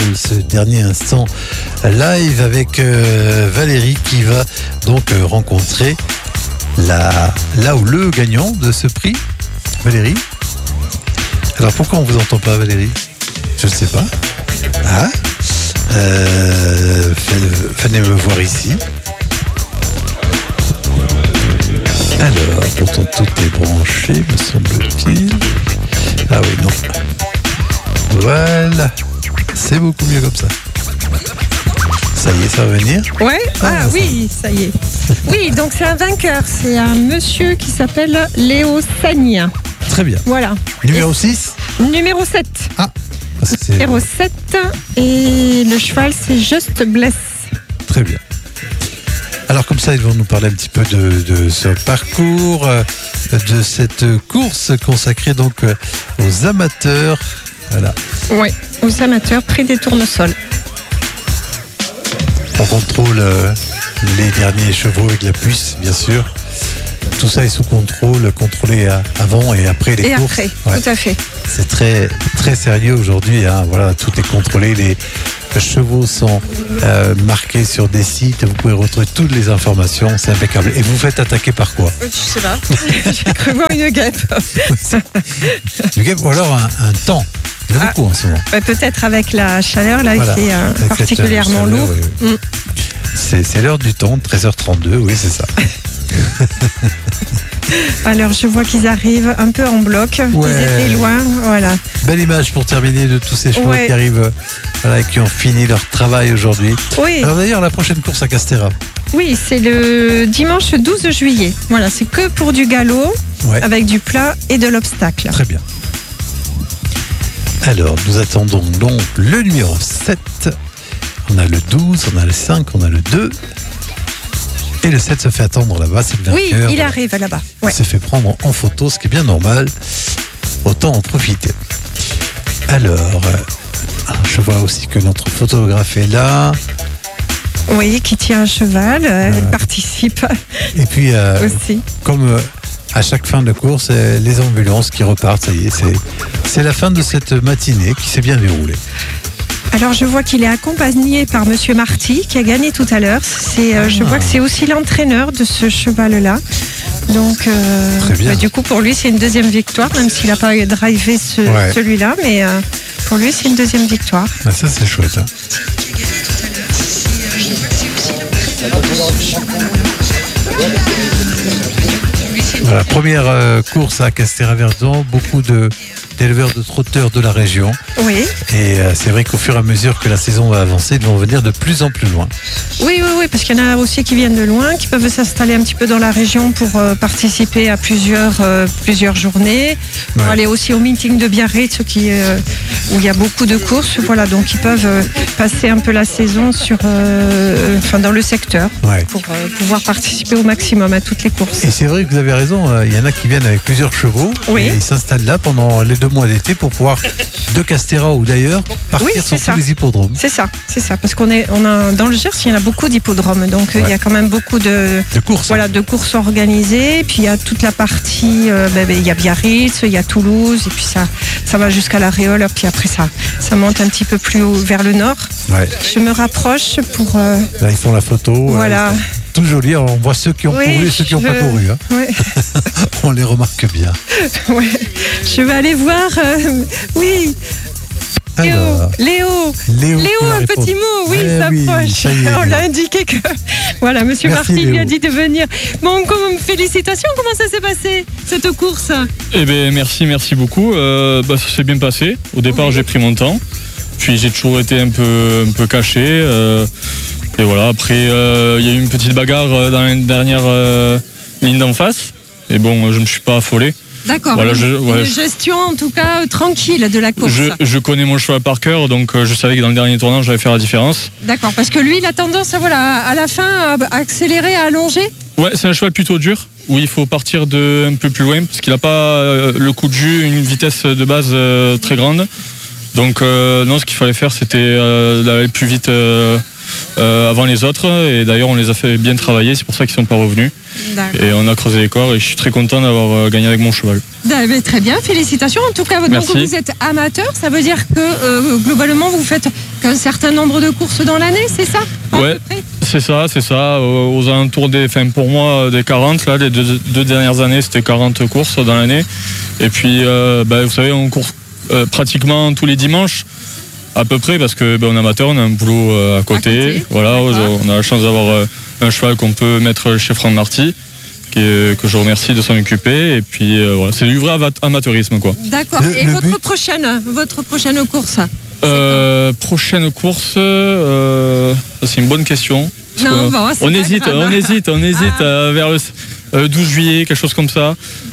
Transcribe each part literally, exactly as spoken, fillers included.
ce dernier instant live avec euh, Valérie qui va donc euh, rencontrer la, là où le gagnant de ce prix. Valérie. Alors pourquoi on vous entend pas, Valérie? Je ne sais pas. Ah, euh, venez me voir ici. Alors, pourtant tout est branché, me semble-t-il. Ah oui, non. Voilà. C'est beaucoup mieux comme ça. Ça y est, ça va venir? Ouais, ah, ah oui, ça y est. Oui, donc c'est un vainqueur. C'est un monsieur qui s'appelle Léo Sagna. Très bien. Voilà. Numéro six? Numéro sept. Ah, c'est... Numéro sept. Et le cheval, c'est Just Bless. Très bien. Alors comme ça, ils vont nous parler un petit peu de, de ce parcours, de cette course consacrée donc aux amateurs. Voilà. Oui, aux amateurs, prix des tournesols. On contrôle les derniers chevaux avec la puce, bien sûr. Tout ça est sous contrôle, contrôlé avant et après les et courses. Et après, ouais. Tout à fait. C'est très, très sérieux aujourd'hui. Hein. Voilà, tout est contrôlé. Les chevaux sont euh, marqués sur des sites. Vous pouvez retrouver toutes les informations. C'est impeccable. Et vous faites attaquer par quoi? Je sais pas. J'ai cru voir une guêpe. Une guêpe ou alors un, un temps. Il y en a ah, beaucoup en ce moment. Bah, peut-être avec la chaleur là, voilà, qui est euh, particulièrement chaleur, lourd. Oui, oui. Mm. C'est, c'est l'heure du temps, treize heures trente-deux. Oui, c'est ça. Alors je vois qu'ils arrivent un peu en bloc, ouais. Ils étaient loin, voilà. Belle image pour terminer de tous ces chevaux ouais. qui arrivent, voilà, qui ont fini leur travail aujourd'hui. Oui. Alors d'ailleurs la prochaine course à Castéra. Oui, c'est le dimanche douze juillet. Voilà, c'est que pour du galop, ouais. avec du plat et de l'obstacle. Très bien. Alors nous attendons donc le numéro sept. On a le douze, on a le cinq, on a le deux. Et le sept se fait attendre là-bas, c'est le vainqueur. Oui, il arrive là-bas. Ouais. Il s'est fait prendre en photo, ce qui est bien normal. Autant en profiter. Alors, je vois aussi que notre photographe est là. Oui, qui tient un cheval, elle euh, participe. Et puis, euh, aussi. Comme euh, à chaque fin de course, euh, les ambulances qui repartent, ça y est, c'est, c'est la fin de cette matinée qui s'est bien déroulée. Alors je vois qu'il est accompagné par Monsieur Marty qui a gagné tout à l'heure. C'est, euh, je vois que c'est aussi l'entraîneur de ce cheval-là. Donc euh, bah, du coup pour lui c'est une deuxième victoire, même s'il n'a pas drivé ce, ouais. celui-là, mais euh, pour lui c'est une deuxième victoire. Ah, ça c'est chouette. Hein. Voilà, première euh, course à Castéra-Verdon, beaucoup de d'éleveurs de trotteurs de la région. Oui. Et euh, c'est vrai qu'au fur et à mesure que la saison va avancer, ils vont venir de plus en plus loin. Oui, oui, oui, parce qu'il y en a aussi qui viennent de loin, qui peuvent s'installer un petit peu dans la région pour euh, participer à plusieurs, euh, plusieurs journées. Pour ouais. aller aussi au meeting de Biarritz qui, euh, où il y a beaucoup de courses. Voilà, donc ils peuvent euh, passer un peu la saison sur, euh, enfin, dans le secteur ouais. pour euh, pouvoir participer au maximum à toutes les courses. Et c'est vrai que vous avez raison, il y en a qui viennent avec plusieurs chevaux oui. et ils s'installent là pendant les deux mois d'été pour pouvoir, de Castéra ou d'ailleurs, partir oui, sur ça. tous les hippodromes. C'est ça, c'est ça, parce qu'on est, on a dans le Gers, il y en a beaucoup d'hippodromes, donc ouais. il y a quand même beaucoup de, de courses, voilà, de courses organisées. Puis il y a toute la partie, euh, ben, il y a Biarritz, il y a Toulouse, et puis ça, ça va jusqu'à la Réole. Puis après ça, ça monte un petit peu plus haut vers le nord. Ouais. Je me rapproche pour. Euh, Là ils font la photo. Voilà. Euh, tout joli, on voit ceux qui ont oui, couru et ceux qui n'ont je... pas couru. Hein. Ouais. On les remarque bien. Ouais. Je vais aller voir. Euh, oui. Léo, Alors, Léo, Léo, Léo un répondre. petit mot, oui, eh s'approche. Oui, on l'a indiqué que. Voilà, Monsieur Marty lui a dit de venir. Bon, comme, félicitations, comment ça s'est passé, cette course? Eh bien, merci, merci beaucoup. Euh, bah, ça s'est bien passé. Au départ, oui. j'ai pris mon temps. Puis j'ai toujours été un peu, un peu caché. Euh, et voilà, après, il euh, y a eu une petite bagarre dans la dernière euh, ligne d'en face. Et bon, je ne me suis pas affolé. D'accord, voilà, je, ouais, une gestion en tout cas euh, tranquille de la course. Je, je connais mon cheval par cœur, donc euh, je savais que dans le dernier tournant, j'allais faire la différence. D'accord, parce que lui, il a tendance à, voilà, à la fin à accélérer, à allonger. Ouais, c'est un cheval plutôt dur, où il faut partir de un peu plus loin, parce qu'il n'a pas euh, le coup de jus, une vitesse de base euh, très grande. Donc euh, non, ce qu'il fallait faire, c'était euh, d'aller plus vite euh, euh, avant les autres. Et d'ailleurs, on les a fait bien travailler. C'est pour ça qu'ils ne sont pas revenus. D'accord. Et on a creusé les corps et je suis très content d'avoir euh, gagné avec mon cheval. Très bien, félicitations. En tout cas, donc Merci. vous êtes amateur, ça veut dire que euh, globalement vous faites qu'un certain nombre de courses dans l'année, c'est ça? Ouais, c'est ça, c'est ça. Aux alentours des, enfin pour moi, des quarante, là, les deux, deux dernières années, c'était quarante courses dans l'année. Et puis, euh, bah, vous savez, on court euh, pratiquement tous les dimanches, à peu près, parce que bah, on est amateur, on a un boulot euh, à, côté. à côté. Voilà, on a la chance d'avoir euh, un cheval qu'on peut mettre chez Franck Marty, qui est, que je remercie de s'en occuper. Et puis, euh, voilà, c'est du vrai amateurisme, quoi. D'accord. Et votre but... prochaine, votre prochaine course? Euh, prochaine course, euh, c'est une bonne question. Non, bon, on, hésite, on hésite, on hésite, ah. euh, vers le euh, douze juillet, quelque chose comme ça,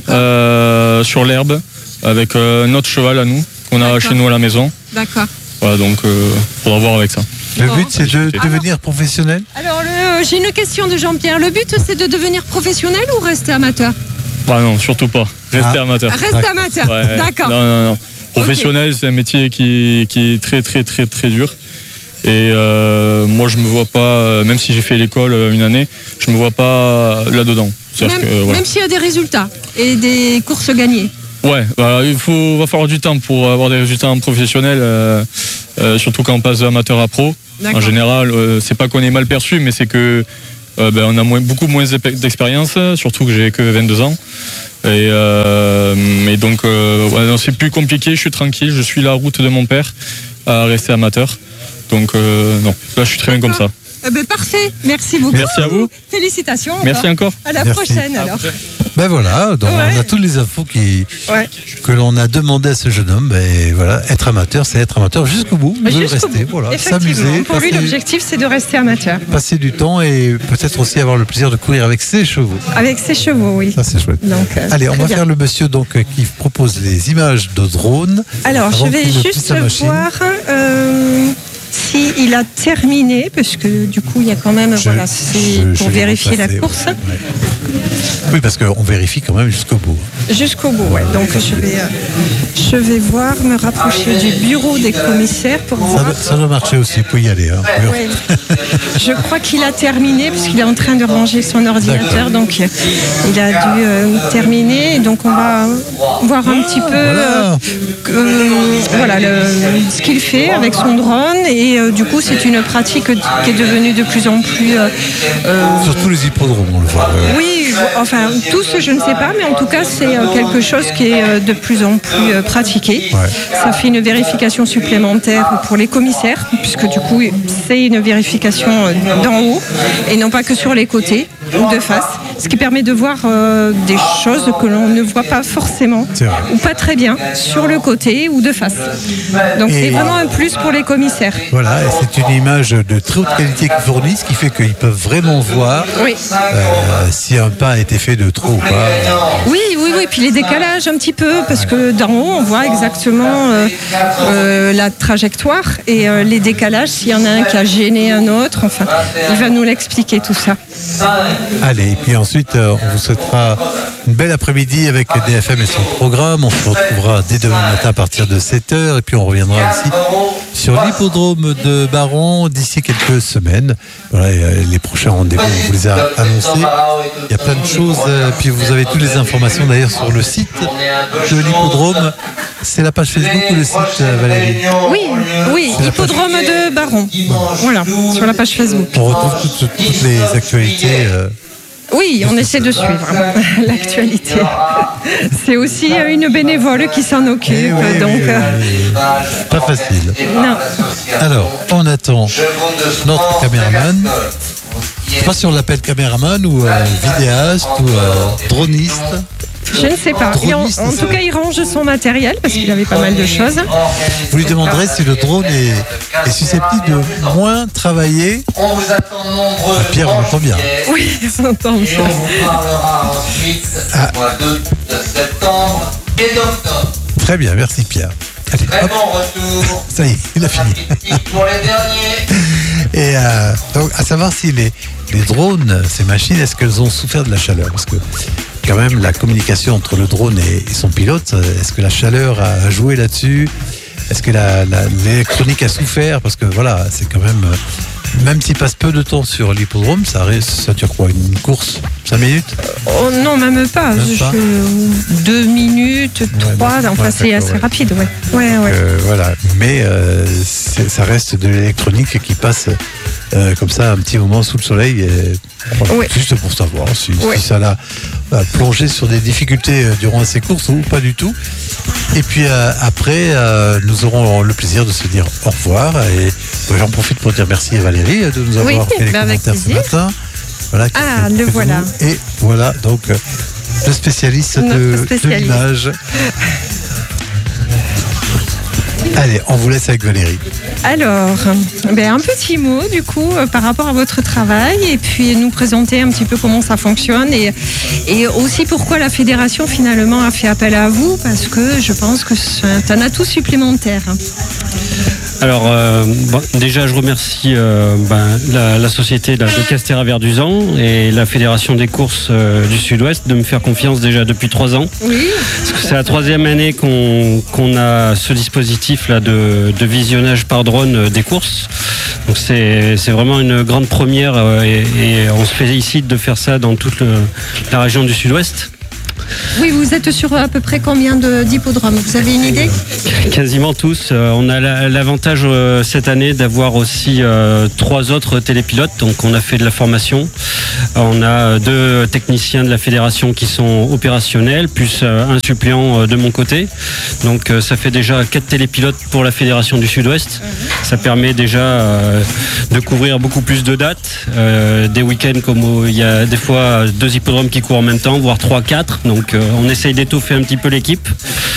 euh, sur l'herbe, avec euh, notre cheval à nous, qu'on a chez nous à la maison. D'accord. Voilà, donc il euh, faudra voir avec ça. Le but, c'est de devenir alors, professionnel? Alors, le, j'ai une question de Jean-Pierre. Le but, c'est de devenir professionnel ou rester amateur? Bah non, surtout pas. Rester ah. amateur. Rester amateur, ouais. D'accord. Non, non, non. Professionnel, okay. C'est un métier qui, qui est très, très, très, très dur. Et euh, moi, je me vois pas, même si j'ai fait l'école une année, je me vois pas là-dedans. Même, que, voilà. Même s'il y a des résultats et des courses gagnées. Ouais, bah, il faut, va falloir du temps pour avoir des résultats en professionnel, euh, euh, surtout quand on passe d'amateur à pro. En général, euh, c'est pas qu'on est mal perçu, mais c'est que euh, ben, on a moins, beaucoup moins d'expérience, surtout que j'ai que vingt-deux ans. Et, euh, et donc, euh, ouais, c'est plus compliqué, je suis tranquille, je suis la route de mon père à rester amateur. Donc, euh, non, là, je suis très bien comme ça. Eh ben, parfait, merci beaucoup. Merci à vous. Félicitations. Merci encore. À la merci. prochaine alors. Ben voilà, donc ouais. On a toutes les infos qui, ouais. que l'on a demandé à ce jeune homme. Ben voilà, être amateur, c'est être amateur jusqu'au bout, de rester, bout. Voilà, s'amuser. Pour lui, l'objectif, c'est de rester amateur. Passer du temps et peut-être aussi avoir le plaisir de courir avec ses chevaux. Avec ses chevaux, oui. Ça, c'est chouette. Donc, euh, allez, on va bien. faire le monsieur donc qui propose les images de drone. Alors, je vais juste voir. Euh, Si il a terminé, parce que du coup il y a quand même, je, voilà, c'est je, pour je vérifier la course. Ouais. Oui, parce qu'on vérifie quand même jusqu'au bout. Jusqu'au bout, ouais. Donc je vais, euh, je vais voir, me rapprocher du bureau des commissaires pour ça voir. Doit, ça doit marcher aussi, pour y aller. Hein. Ouais. Je crois qu'il a terminé, puisqu'il est en train de ranger son ordinateur, donc il a dû euh, terminer. Donc on va voir un petit peu voilà, euh, euh, voilà le, ce qu'il fait avec son drone. Et euh, du coup, c'est une pratique qui est devenue de plus en plus... Euh, euh, Surtout les hippodromes, on le voit. Euh... Oui, enfin, tous, je ne sais pas, mais en tout cas, c'est euh, quelque chose qui est euh, de plus en plus euh, pratiqué. Ouais. Ça fait une vérification supplémentaire pour les commissaires, puisque du coup, c'est une vérification euh, d'en haut, et non pas que sur les côtés ou de face, ce qui permet de voir euh, des choses que l'on ne voit pas forcément, ou pas très bien, sur le côté ou de face. Donc, et c'est vraiment un plus pour les commissaires. Voilà, et c'est une image de très haute qualité qu'ils fournissent, ce qui fait qu'ils peuvent vraiment voir oui. euh, si un pas a été fait de trop ou pas. Oui, oui, oui, puis les décalages un petit peu, parce que d'en haut, on voit exactement euh, euh, la trajectoire et euh, les décalages, s'il y en a un qui a gêné un autre, enfin, il va nous l'expliquer tout ça. Allez, et puis ensuite, euh, on vous souhaitera une belle après-midi avec D F M et son programme. On se retrouvera dès demain matin à partir de sept heures, et puis on reviendra aussi sur l'hippodrome de Baron d'ici quelques semaines. Voilà, et les prochains rendez-vous, on vous les a annoncés. Il y a plein de choses, puis vous avez toutes les informations d'ailleurs sur le site de l'hippodrome. C'est la page Facebook ou le site, Valérie? Oui, oui, hippodrome de Baron. Voilà, sur la page Facebook. On retrouve toutes, toutes les actualités. Euh, Oui, on essaie de suivre l'actualité. C'est aussi une bénévole qui s'en occupe, eh oui, donc oui, oui. Pas facile. Non. Alors, on attend notre caméraman. Je ne sais pas si on l'appelle caméraman ou euh, vidéaste ou euh, droniste. Je ne sais pas. En, en tout cas, il range son matériel parce qu'il avait pas mal de choses. Vous lui demanderez si le drone est, est susceptible de moins travailler. On vous attend nombreux. Ah, Pierre, on entend bien. Oui, on entend bien. Et on vous parlera ensuite ah. du mois de septembre et d'octobre. Très bien, merci Pierre. Allez, Très hop. bon retour. Ça y est, il a fini. Pour les derniers. Et euh, donc, à savoir si les, les drones, ces machines, est-ce qu'elles ont souffert de la chaleur? Parce que quand même, la communication entre le drone et, et son pilote, est-ce que la chaleur a joué là-dessus? Est-ce que la, la, l'électronique a souffert? Parce que voilà, c'est quand même même s'il passe peu de temps sur l'hippodrome, ça, reste, ça dure quoi, une course cinq minutes? Oh, non, même pas. Même pas. Je, deux minutes, trois. Ouais, enfin, ouais, c'est assez ouais. rapide. Ouais. Ouais, ouais. Euh, voilà. Mais euh, c'est- ça reste de l'électronique qui passe euh, comme ça un petit moment sous le soleil. Et, voilà, Ouais. juste pour savoir si, Ouais. si ça l'a euh, plongé sur des difficultés euh, durant ces courses ou pas du tout. Et puis euh, après, euh, nous aurons le plaisir de se dire au revoir. Et euh, j'en profite pour dire merci à Valérie euh, de nous avoir Oui, fait les bah, avec commentaires ce plaisir. matin. Voilà, qui Ah, fait le très voilà. beau. Et voilà, donc euh, le spécialiste Notre de, de spécialiste. l'image. Allez, on vous laisse avec Valérie. Alors, ben, un petit mot du coup euh, par rapport à votre travail et puis nous présenter un petit peu comment ça fonctionne et, et aussi pourquoi la fédération finalement a fait appel à vous parce que je pense que c'est un atout supplémentaire. Alors, euh, bon, déjà, je remercie euh, ben, la, la société là, de Castéra-Verduzan et la Fédération des courses euh, du Sud-Ouest de me faire confiance déjà depuis trois ans. Oui. Parce que c'est la troisième année qu'on qu'on a ce dispositif là de, de visionnage par drone euh, des courses. Donc c'est c'est vraiment une grande première euh, et, et on se félicite de faire ça dans toute le- la région du Sud-Ouest. Oui, vous êtes sur à peu près combien de- d'hippodromes? Vous avez une idée? Quasiment tous. Euh, on a la- l'avantage euh, cette année d'avoir aussi euh, trois autres télépilotes. Donc on a fait de la formation. On a deux techniciens de la fédération qui sont opérationnels, plus euh, un suppléant euh, de mon côté. Donc euh, ça fait déjà quatre télépilotes pour la fédération du Sud-Ouest. Ça permet déjà euh, de couvrir beaucoup plus de dates. Euh, des week-ends comme où il y a des fois deux hippodromes qui courent en même temps, voire trois, quatre. Donc euh, on essaye d'étoffer un petit peu l'équipe.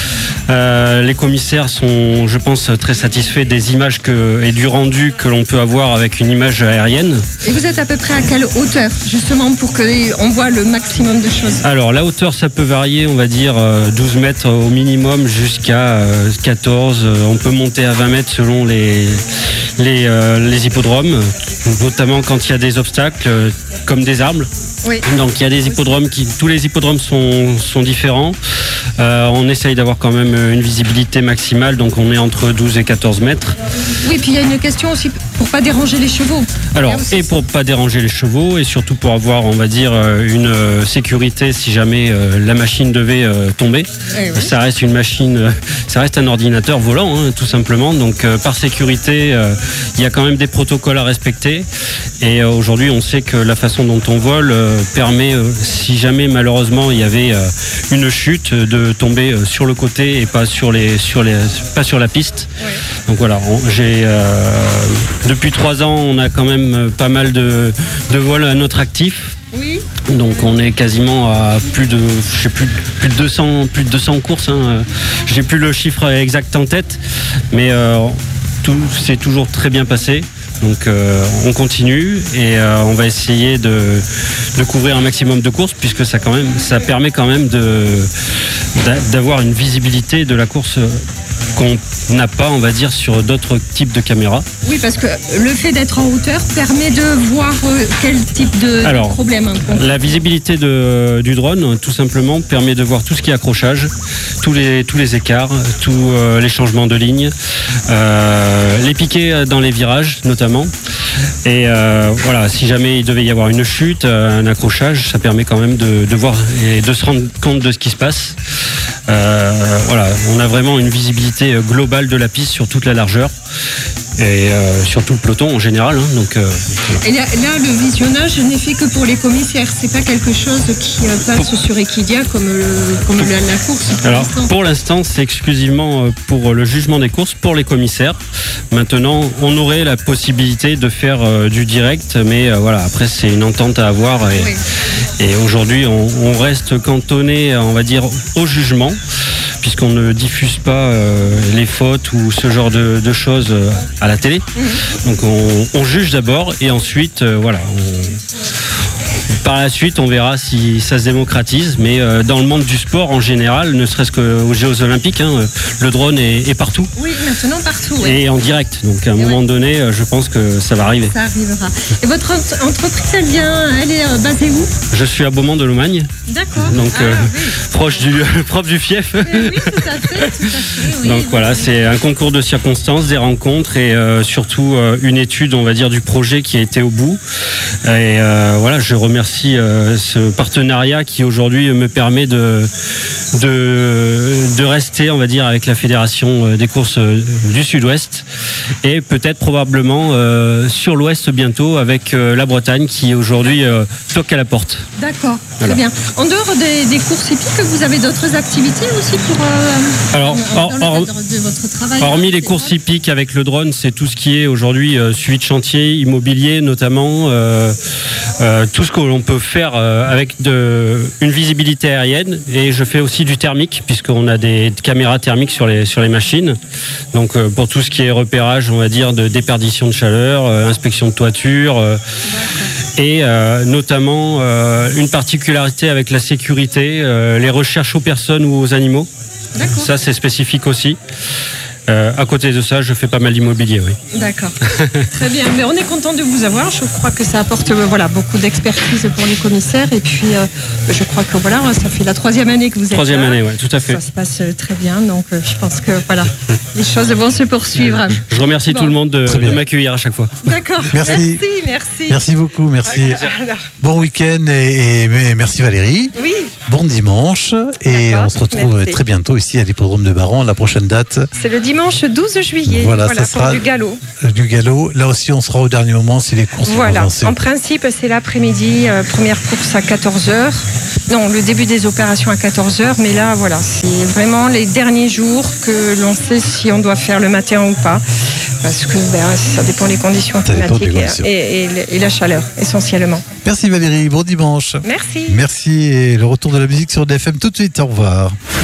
Euh, les commissaires sont, je pense, très satisfaits des images que, et du rendu que l'on peut avoir avec une image aérienne. Et vous êtes à peu près à quelle hauteur justement pour qu'on voit le maximum de choses? Alors la hauteur, ça peut varier, on va dire euh, douze mètres au minimum jusqu'à euh, quatorze. Euh, On peut monter à vingt mètres selon les, les, euh, les hippodromes, notamment quand il y a des obstacles euh, comme des arbres. Oui. Donc il y a des hippodromes qui, tous les hippodromes sont, sont différents. Euh, on essaye d'avoir quand même une visibilité maximale, donc on est entre douze et quatorze mètres. Oui, puis il y a une question aussi pour pas déranger les chevaux. Alors, Il y a aussi et pour pas déranger les chevaux, et surtout pour avoir, on va dire, euh, une euh, sécurité si jamais euh, la machine devait euh, tomber. Eh oui. Ça reste une machine, euh, ça reste un ordinateur volant, hein, tout simplement. Donc, euh, par sécurité, euh, il y a quand même des protocoles à respecter. Et euh, aujourd'hui, on sait que la façon dont on vole euh, permet, euh, si jamais malheureusement il y avait euh, une chute, de tomber euh, sur le côté et pas sur les, sur les, pas sur la piste. Ouais. Donc voilà, on- j'ai euh, depuis trois ans, on a quand même euh, pas mal de, de vols à notre actif. Oui. Donc on est quasiment à plus de, je sais plus, plus de deux cents, plus de deux cents courses. Hein. J'ai plus le chiffre exact en tête, mais euh, tout s'est toujours très bien passé. Donc euh, on continue et euh, on va essayer de, de couvrir un maximum de courses puisque ça quand même, ça permet quand même de d'a- d'avoir une visibilité de la course qu'on n'a pas, on va dire, sur d'autres types de caméras. Oui, parce que le fait d'être en hauteur permet de voir euh, quel type de, Alors, de problème. hein, qu'on- La visibilité de- du drone, tout simplement, permet de voir tout ce qui est accrochage, tous les, tous les écarts, tous euh, les changements de ligne, euh, les piquets dans les virages notamment. Et euh, voilà, si jamais il devait y avoir une chute, euh, un accrochage, ça permet quand même de, de voir et de se rendre compte de ce qui se passe. Euh, voilà, on a vraiment une visibilité globale de la piste sur toute la largeur et euh, sur tout le peloton en général. Hein, donc, euh, Et là, là, le visionnage n'est fait que pour les commissaires. C'est pas quelque chose qui euh, passe sur Equidia comme, le, comme la, la course. pour Alors, l'instant. pour l'instant, c'est exclusivement euh, pour le jugement des courses, pour les commissaires. Maintenant, on aurait la possibilité de faire euh, du direct, mais euh, voilà, après, c'est une entente à avoir. Et, Oui. et aujourd'hui, on, on reste cantonné, on va dire, au jugement, puisqu'on ne diffuse pas euh, les fautes ou ce genre de, de choses euh, à la télé. Donc, on, on juge d'abord et ensuite, euh, voilà, on, par la suite, on verra si ça se démocratise. Mais euh, dans le monde du sport en général, ne serait-ce qu'aux Jeux Olympiques, hein, le drone est, est partout. Oui, maintenant partout. Ouais. Et en direct. Donc à un Et moment ouais. donné, je pense que ça va arriver. Ça arrivera. Et votre entreprise, elle vient, elle est euh, basée où? Je suis à Beaumont de Lomagne. D'accord. Donc ah, euh, oui. proche du proche du fief. Oui, tout à fait, tout à fait. Oui. Donc voilà, c'est un concours de circonstances, des rencontres et euh, surtout euh, une étude, on va dire, du projet qui a été au bout. Et euh, voilà, je remercie euh, ce partenariat qui aujourd'hui me permet de, de de rester, on va dire, avec la fédération des courses du Sud-Ouest et peut-être probablement euh, sur l'Ouest bientôt avec euh, la Bretagne qui aujourd'hui euh, toque à la porte. D'accord, Voilà. très bien. En dehors des, des courses hippiques, vous avez d'autres activités aussi pour euh, Alors, dans le or- cadre de votre travail? Hormis les c'est courses ça hippiques avec le drone, c'est tout ce qui est aujourd'hui euh, suivi de chantier, immobilier notamment, euh, euh, tout ce que l'on peut faire euh, avec de, une visibilité aérienne. Et je fais aussi du thermique puisqu'on a des caméras thermiques sur les, sur les machines. Donc euh, pour tout ce qui est repérage, on va dire, de déperdition de chaleur, euh, inspection de toiture. Euh, et euh, notamment euh, une particularité avec la sécurité, euh, les recherches aux personnes ou aux animaux. D'accord. Ça, c'est spécifique aussi. Euh, à côté de ça, je fais pas mal d'immobilier, oui. D'accord. Très bien. Mais on est content de vous avoir. Je crois que ça apporte euh, voilà, beaucoup d'expertise pour les commissaires. Et puis, euh, je crois que voilà, ça fait la troisième année que vous êtes Troisième là. année, oui, tout à fait. Ça se passe euh, très bien. Donc, euh, je pense que voilà, les choses vont se poursuivre. Je remercie Bon. tout le monde de, Très bien. de m'accueillir à chaque fois. D'accord. Merci. Merci. Merci. Merci beaucoup, merci. Alors, Bon week-end et, et merci Valérie. oui, Bon dimanche et D'accord, on se retrouve merci. très bientôt ici à l'hippodrome de Baran. La prochaine date c'est le dimanche douze juillet. Voilà, ça pour sera- du galop. euh, du galop. Là aussi, on sera au dernier moment si les courses vont Voilà, avancer. en principe, c'est l'après-midi, euh, première course à quatorze heures. Non, le début des opérations à quatorze heures, mais là, voilà, c'est vraiment les derniers jours que l'on sait si on doit faire le matin ou pas. Parce que ben, ça dépend des conditions Ça dépend des climatiques conditions. et, et- et la chaleur, essentiellement. Merci Valérie, bon dimanche. Merci. Merci et le retour de la musique sur D F M tout de suite. Au revoir.